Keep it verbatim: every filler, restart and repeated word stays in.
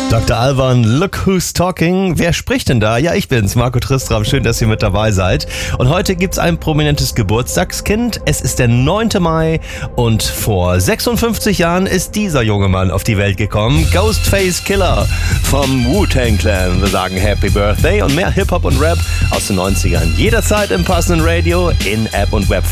Doktor Alban, look who's talking. Wer spricht denn da? Ja, ich bin's, Marco Tristram. Schön, dass ihr mit dabei seid. Und heute gibt's ein prominentes Geburtstagskind. Es ist der neunte Mai und vor sechsundfünfzig Jahren ist dieser junge Mann auf die Welt gekommen. Ghostface Killah vom Wu-Tang Clan. Wir sagen Happy Birthday und mehr Hip-Hop und Rap aus den neunzigern. Jederzeit im passenden Radio, in App und Web.